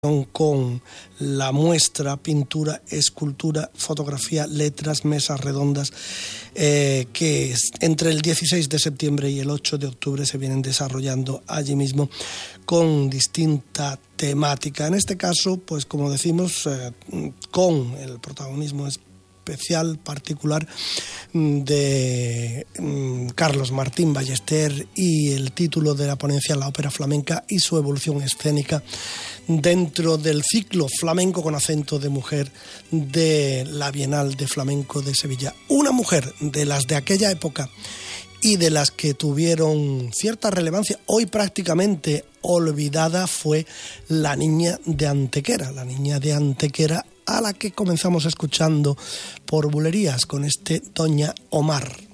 con la muestra, pintura, escultura, fotografía, letras, mesas redondas que entre el 16 de septiembre y el 8 de octubre se vienen desarrollando allí mismo con distinta temática. En este caso, pues como decimos, con el protagonismo especial, particular de Carlos Martín Ballester y el título de la ponencia, la ópera flamenca y su evolución escénica dentro del ciclo flamenco con acento de mujer de la Bienal de Flamenco de Sevilla. Una mujer de las de aquella época y de las que tuvieron cierta relevancia, hoy prácticamente olvidada, fue la niña de Antequera, a la que comenzamos escuchando por bulerías con este Doña Omar.